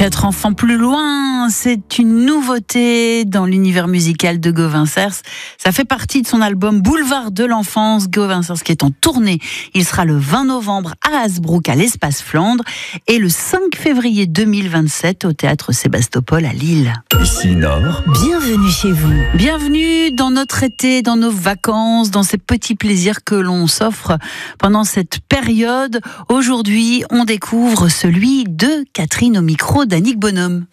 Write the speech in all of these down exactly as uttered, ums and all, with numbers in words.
Quatre enfants plus loin, c'est une nouveauté dans l'univers musical de Gauvin Cers. Ça fait partie de son album Boulevard de l'enfance. Gauvin Cers qui est en tournée. Il sera le vingt novembre à Hasbrook à l'Espace Flandre et le cinq février deux mille vingt-sept au Théâtre Sébastopol à Lille. Ici Nord. Bienvenue chez vous. Bienvenue dans notre été, dans nos vacances, dans ces petits plaisirs que l'on s'offre pendant cette période. Aujourd'hui, on découvre celui de Catherine au micro d'Annick Bonhomme.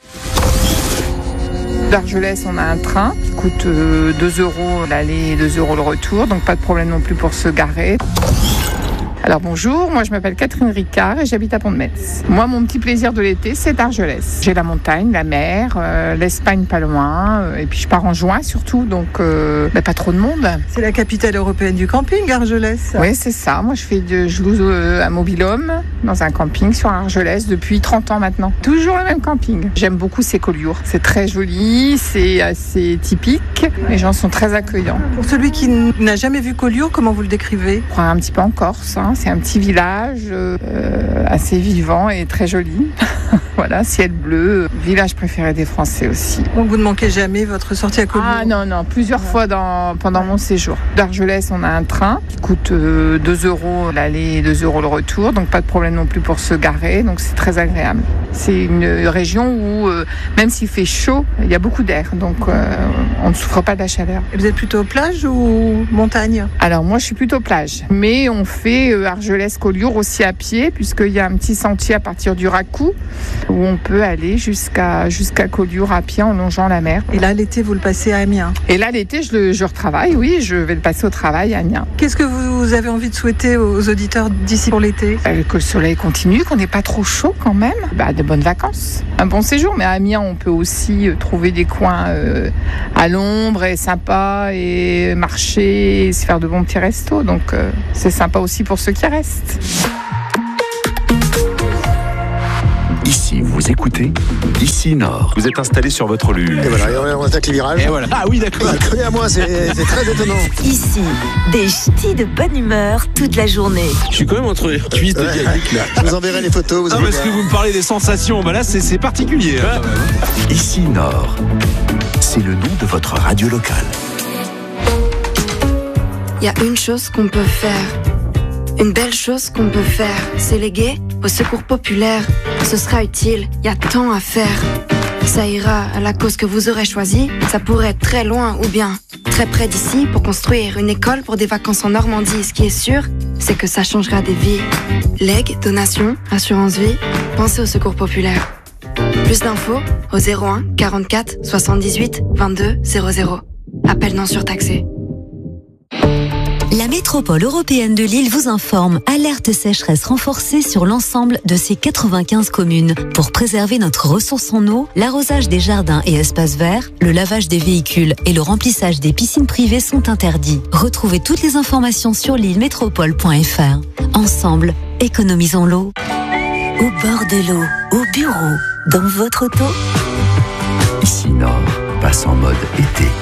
D'Argelès, on a un train qui coûte deux euros l'aller et deux euros le retour, donc pas de problème non plus pour se garer. Alors bonjour, moi je m'appelle Catherine Ricard et j'habite à Pont-de-Metz. Moi, mon petit plaisir de l'été, c'est Argelès. J'ai la montagne, la mer, euh, l'Espagne pas loin, euh, et puis je pars en juin surtout, donc euh, bah, pas trop de monde. C'est la capitale européenne du camping, Argelès. Oui, c'est ça. Moi, je fais de, je loue euh, un mobil-home dans un camping sur Argelès depuis trente ans maintenant. Toujours le même camping. J'aime beaucoup ces Collioures. C'est très joli, c'est assez typique. Les gens sont très accueillants. Pour celui qui n'a jamais vu Collioure, comment vous le décrivez ? On croit un petit peu en Corse, hein. C'est un petit village euh, assez vivant et très joli. Voilà, ciel bleu, village préféré des Français aussi. Donc vous ne manquez jamais votre sortie à Collioure ? Ah non, non, plusieurs ouais. fois dans, pendant ouais. mon séjour. D'Argelès, on a un train qui coûte euh, deux euros l'aller et deux euros le retour, donc pas de problème non plus pour se garer, donc c'est très agréable. C'est une région où, euh, même s'il fait chaud, il y a beaucoup d'air, donc euh, on ne souffre pas de la chaleur. Et vous êtes plutôt plage ou montagne ? Alors moi, je suis plutôt plage, mais on fait euh, Argelès-Collioure aussi à pied, puisqu'il y a un petit sentier à partir du Racou, où on peut aller jusqu'à, jusqu'à Collioure à pied en longeant la mer. Et là, l'été, vous le passez à Amiens ? Et là, l'été, je, le, je retravaille, oui, je vais le passer au travail à Amiens. Qu'est-ce que vous avez envie de souhaiter aux auditeurs d'ici pour l'été ? euh, Que le soleil continue, qu'on n'ait pas trop chaud quand même, bah, de bonnes vacances, un bon séjour. Mais à Amiens, on peut aussi euh, trouver des coins euh, à l'ombre et sympas, et marcher, et se faire de bons petits restos. Donc, euh, c'est sympa aussi pour ceux qui restent. Ici, vous écoutez Ici Nord. Vous êtes installé sur votre lune. Et voilà, on attaque les virages. Et voilà. Ah oui, d'accord. Collé à moi, c'est, c'est très étonnant. Ici, des ch'tis de bonne humeur toute la journée. Je suis quand même entre les cuisses de Yannick là. Je vous enverrai les photos. Vous non, parce que vous me parlez des sensations. Bah là, c'est, c'est particulier. Hein. Ici Nord. C'est le nom de votre radio locale. Il y a une chose qu'on peut faire. Une belle chose qu'on peut faire, c'est léguer au secours populaire. Ce sera utile, il y a tant à faire. Ça ira à la cause que vous aurez choisie. Ça pourrait être très loin ou bien très près d'ici pour construire une école pour des vacances en Normandie. Ce qui est sûr, c'est que ça changera des vies. Legs, donations, assurance vie, pensez au secours populaire. Plus d'infos au zéro un quarante-quatre soixante-dix-huit vingt-deux zéro zéro. Appel non surtaxé. La métropole européenne de Lille vous informe. Alerte sécheresse renforcée sur l'ensemble de ses quatre-vingt-quinze communes. Pour préserver notre ressource en eau, l'arrosage des jardins et espaces verts, le lavage des véhicules et le remplissage des piscines privées sont interdits. Retrouvez toutes les informations sur lille métropole point f r. Ensemble, économisons l'eau. Au bord de l'eau, au bureau, dans votre auto. Ici Nord passe en mode été.